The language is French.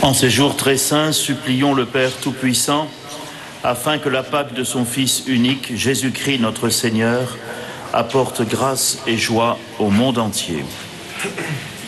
En ces jours très saints, supplions le Père Tout-Puissant, afin que la Pâque de son Fils unique, Jésus-Christ notre Seigneur, apporte grâce et joie au monde entier.